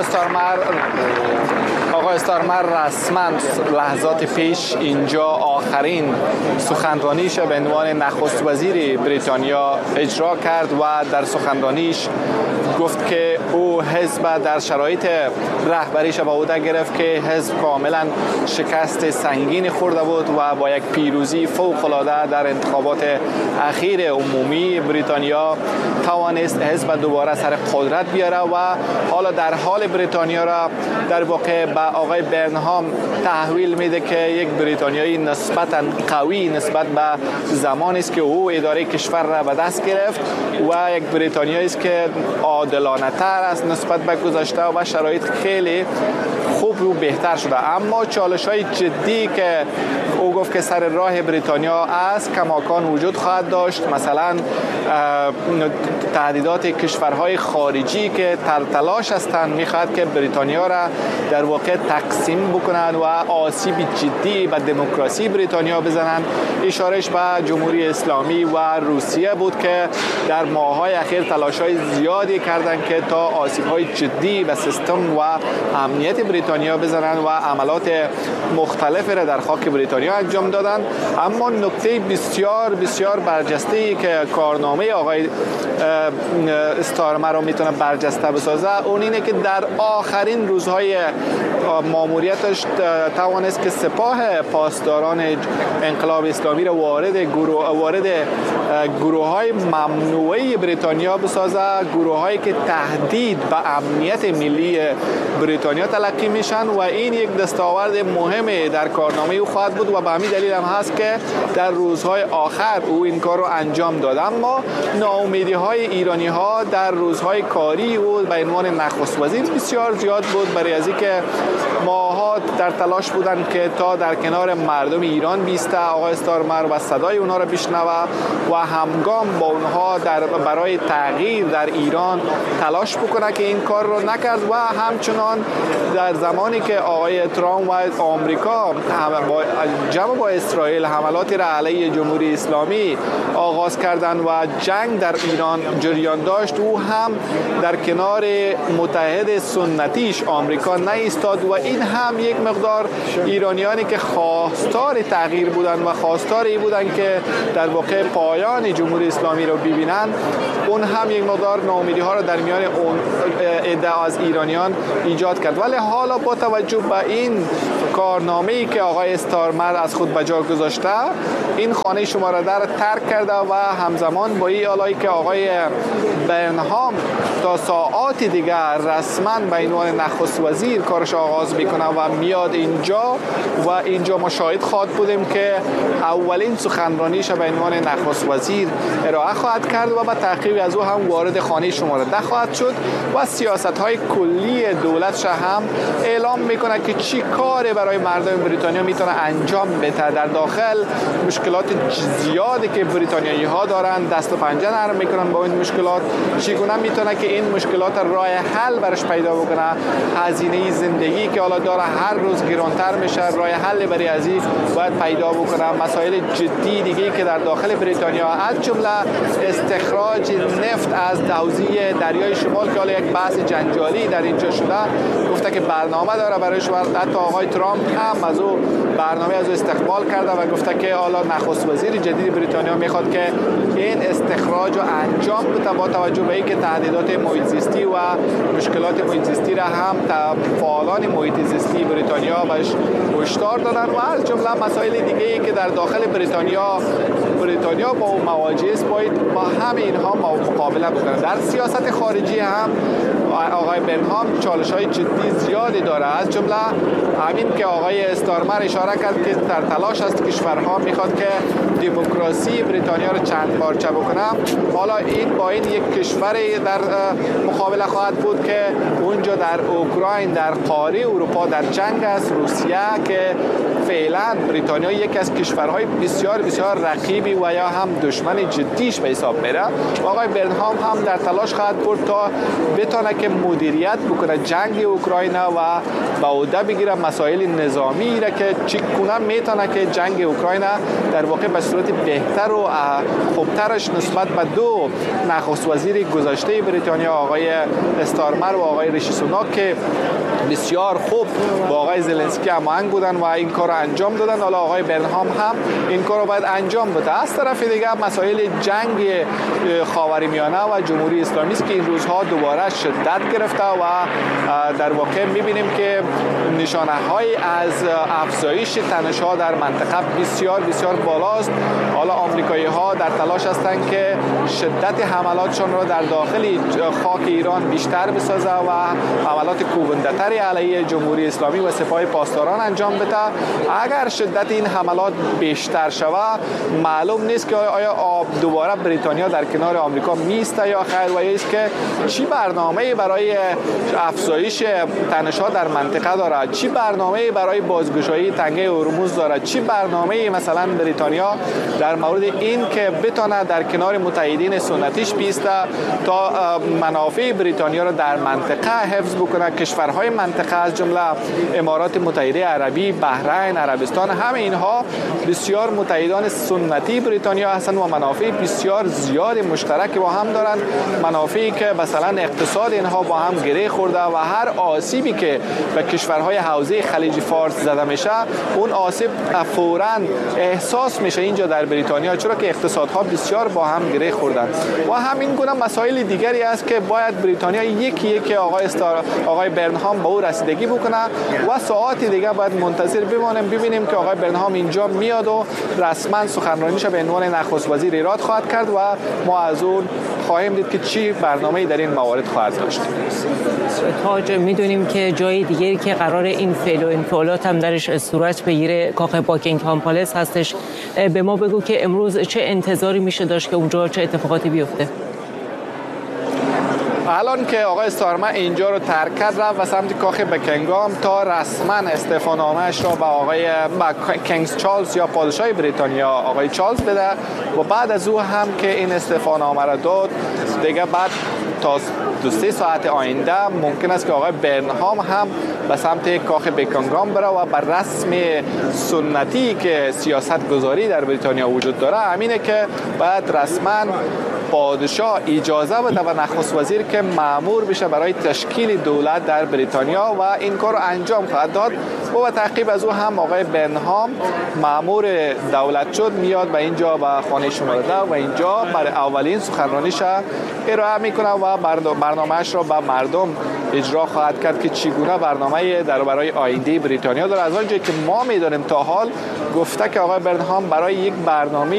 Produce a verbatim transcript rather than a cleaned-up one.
استارمر آقای استارمر رسما لحظات پیش اینجا آخرین سخنرانیش به عنوان نخست وزیر بریتانیا اجرا کرد و در سخنرانیش گفت که او حزب در شرایط رهبریش به عهده گرفت که حزب کاملا شکست سنگین خورده بود و با یک پیروزی فوق العاده در انتخابات اخیر عمومی بریتانیا توانست حزب دوباره سر قدرت بیاره و حالا در حال بریتانیا را در واقع به آقای برنهام تحویل میده که یک بریتانیایی نسبتا قوی نسبت به زمانی است که او اداره کشور را به دست گرفت و یک بریتانیایی است که عادلانه تر است نسبت به گذشته و شرایط خیلی خوب و بهتر شده. اما چالش های جدی که او گفت که سر راه بریتانیا است کماکان وجود خواهد داشت، مثلا تهدیدات کشورهای خارجی که تر تلاش هستند میخواد که بریتانیا را در واقع تقسیم بکنند و آسیب جدی به دموکراسی بریتانیا بزنند. اشارش به جمهوری اسلامی و روسیه بود که در ماه‌های اخیر تلاش‌های زیادی کردند که تا آسیب‌های جدی به سیستم و امنیت بریتانیا بزنند و عملات مختلفی را در خاک بریتانیا انجام دادند. اما نکته بسیار بسیار برجسته‌ای که کارنامه آقای استارمر رو میتونه برجسته بسازه اون اینه که در آخرین روزهای ماموریتش توانست که سپاه پاسداران انقلاب اسلامی را وارد گروه وارد گروه‌های ممنوعه بریتانیا بسازه، گروه‌هایی که تهدید به امنیت ملی بریتانیا تلقی میشن و این یک دستاورد مهمه در کارنامه او خواهد بود و به همین دلیل هم هست که در روزهای آخر او این کار رو انجام داد. اما ناامیدی‌های ایرانی‌ها در روزهای کاری او به عنوان نخست وزیر بسیار زیاد بود، برای از اینکه ماها در تلاش بودند که تا در کنار مردم ایران بیسته آقای استارمر و صدای اونها را بشنوه و همگام با اونها در برای تغییر در ایران تلاش بکنه که این کار رو نکرد و همچنان در زمانی که آقای ترامپ و آمریکا جمع با اسرائیل حملاتی را علیه جمهوری اسلامی آغاز کردند و جنگ در ایران جریان داشت، او هم در کنار متحد سنتیش آمریکا نایستاد و این هم یک مقدار ایرانیانی که خواستار تغییر بودند و خواستار ای بودند که در واقع پایان جمهوری اسلامی رو ببینند، اون هم یک مقدار ناامیدی ها را در میان اون عده از ایرانیان ایجاد کرد. ولی حالا با توجه به این کارنامه‌ای که آقای استارمر از خود به جا گذاشته، این خانه شماره در ترک کرده و همزمان با این آلایی که آقای برنهام تا ساعات دیگر رسما به عنوان نخست وزیر کارش آغاز میکنه و میاد اینجا و اینجا ما شاهد خواهد بودیم که اولین سخنرانیش به عنوان نخست وزیر ارائه خواهد کرد و به تعقیب از او هم وارد خانه شماره ده خواهد شد و سیاست های کلی دولتش هم اعلام میکنه که چی کاری برای مردم بریتانیا میتونه انجام بده. در داخل مشکلات زیادی که بریتانیایی ها دارن دست و پنجه نرم میکنن با این مشکلات، چگونه میتونه که این مشکلات راه حل برش پیدا بکنه. هزینه زندگی که حالا داره هر روز گرانتر میشه، راه حل برای از این باید پیدا بکنه. مسائل جدی دیگه که در داخل بریتانیا از جمله استخراج نفت از حوزه دریای شمال که حالا یک بحث جنجالی در اینجا شده، گفته که برنامه داره برایش و حتی آقای ترامپ هم از او برنامه از او استقبال کرده و گفته که حالا نخست وزیر جدید بریتانیا میخواد که این استخراج رو انجام بده با توجه به اینکه تهدیدات محیط زیستی و مشکلات محیط زیستی را هم فعالان محیط زیستی بریتانیا بهش هشدار دادن و از جمله مسائل دیگه ای که در داخل بریتانیا بریتانیا با اون مواجه است باید با همه اینها مقابله بکنه. در سیاست خارجی هم آقای برنهام چالش‌های جدی زیادی داره، از جمله همین که آقای استارمر اشاره کرد که در تلاش است کشورها میخواد که دموکراسی بریتانیا رو چند پارچه بکنه. حالا این با این یک کشور در مقابله خواهد بود که اونجا در اوکراین در قاره اروپا در جنگ است، روسیه که فعلا بریتانیا یکی از کشورهای بسیار بسیار رقیبی و یا هم دشمن جدیش به حساب میره و آقای برنهام هم در تلاش خواهد بود تا بتونه که مدیریت بکنه جنگ اوکراین و به عهده بگیره مسائل نظامی را که چگونه میتونه که جنگ اوکراین در واقع به صورت بهتر و خوبترش نسبت به دو نخست وزیر گذشته بریتانیا آقای استارمر و آقای ریشی سوناک که بسیار خوب با آقای زلنسکی هماهنگ بودن و این کار انجام دادن. حالا آقای برنهام هم این کار رو باید انجام بده. از طرف دیگه مسائل جنگ خاورمیانه و جمهوری اسلامی است که این روزها دوباره شدت گرفته و در واقع میبینیم که نشانه های از افزایش تنش‌ها در منطقه بسیار بسیار بالاست. حالا آمریکایی ها در تلاش هستند که شدت حملاتشان را در داخل خاک ایران بیشتر بسازه و حملات کوبنده‌تری علیه جمهوری اسلامی و سپاه پاسداران انجام بده. اگر شدت این حملات بیشتر شود معلوم نیست که آیا دوباره بریتانیا در کنار آمریکا میسته یا خیر و یا است که چی برنامه‌ای برای افزایش تنش‌ها در منطقه دارد، چی برنامه‌ای برای بازگشایی تنگه هرمز دارد، چی برنامه‌ای مثلا بریتانیا در مورد این که بتونه در کنار متحدین سنتیش بیسته تا منافع بریتانیا را در منطقه حفظ بکنه. کشورهای منطقه از جمله امارات متحده عربی، بحرین، عربستان، همه اینها بسیار متحدان سنتی بریتانیا هستند و منافع بسیار زیاد مشترک با هم دارند، منافعی که مثلا اقتصاد اینها با هم گره خورده و هر آسیبی که به کشورهای حوزه خلیج فارس زده میشه اون آسیب فوراً احساس میشه اینجا در بریتانیا، چرا که اقتصادها بسیار با هم گره خوردن و همین گونه مسائل دیگری است که باید بریتانیا یکی یکی آقای استار آقای برنهام به او رسیدگی بکنه و ساعات دیگه باید منتظر بمانیم ببینیم که آقای برنهام اینجا میاد و رسما سخنرانیش به عنوان نخست وزیر ایراد خواهد کرد و ما از اون خواهیم دید که چی برنامه‌ای در این موارد خواهد داشت. تاج، میدونیم که جای دیگری که قرار این فعل و انفعالات هم درش صورت بگیره کاخ باکینگهام پالیس هستش. به ما بگو که امروز چه انتظاری میشه داشت که اونجا چه اتفاقاتی بیفته؟ الان که آقای استارمر اینجا رو ترک کرد رفت و سمت کاخ بکینگهام تا رسما استعفانامه‌اش را به آقای کینگز چارلز یا پادشاه بریتانیا آقای چارلز بده و بعد از او هم که این استعفانامه را داد دیگه بعد تا دو سه ساعت آینده ممکن است که آقای برنهام هم به سمت کاخ بکینگهام بره و بر رسم سنتی که سیاست گذاری در بریتانیا وجود داره همینه که بعد رسما پادشاه اجازه بده و نخست وزیر که مأمور بشه برای تشکیل دولت در بریتانیا و این کار رو انجام خواهد داد و به تعقیب از او هم آقای برنهام مأمور دولت شد میاد به اینجا به خانه شماره ده و اینجا برای اولین سخنرانیش ارائه میکنه و برنامه‌اش را به مردم اجرا خواهد کرد که چگونه برنامه در برای آینده بریتانیا داره. از آنجایی که ما میدونیم تا حال گفته که آقای برنهام برای یک برنامه